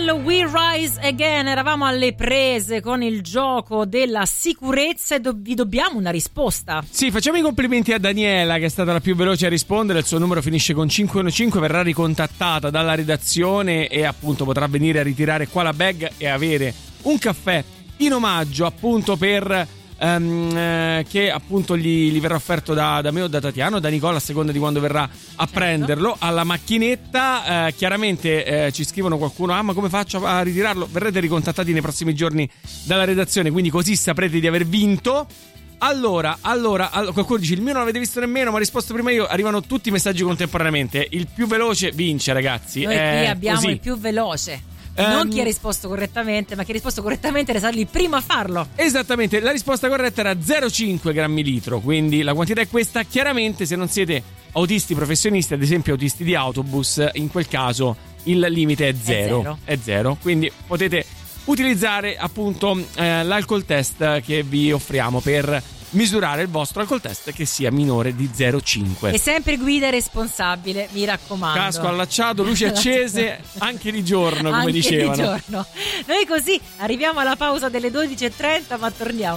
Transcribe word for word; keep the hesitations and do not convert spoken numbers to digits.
Will We Rise Again. Eravamo alle prese con il gioco della sicurezza e do- vi dobbiamo una risposta. Sì, facciamo i complimenti a Daniela, che è stata la più veloce a rispondere. Il suo numero finisce con cinque uno cinque, verrà ricontattata dalla redazione e appunto potrà venire a ritirare qua la bag e avere un caffè in omaggio appunto per Um, eh, che appunto gli, gli verrà offerto da, da me o da Tatiana o da Nicola, a seconda di quando verrà a certo. prenderlo alla macchinetta. Eh, chiaramente eh, ci scrivono qualcuno: ah, ma come faccio a ritirarlo? Verrete ricontattati nei prossimi giorni dalla redazione, quindi così saprete di aver vinto. Allora, allora, allora qualcuno dice: il mio non l'avete visto nemmeno, ma ho risposto prima io. Arrivano tutti i messaggi contemporaneamente. Il più veloce vince, ragazzi. Noi eh, qui abbiamo così. il più veloce. Non chi ha risposto correttamente, ma chi ha risposto correttamente ne sa il primo a farlo. Esattamente, la risposta corretta era zero virgola cinque grammi litro, quindi la quantità è questa. Chiaramente se non siete autisti professionisti, ad esempio autisti di autobus, in quel caso il limite è zero. È zero, è zero. Quindi potete utilizzare appunto eh, l'alcol test che vi offriamo per misurare il vostro alcol test che sia minore di zero virgola cinque. E sempre guida responsabile, mi raccomando. Casco allacciato, luci accese anche di giorno, come anche dicevano. Di giorno. Noi così arriviamo alla pausa delle dodici e trenta, ma torniamo.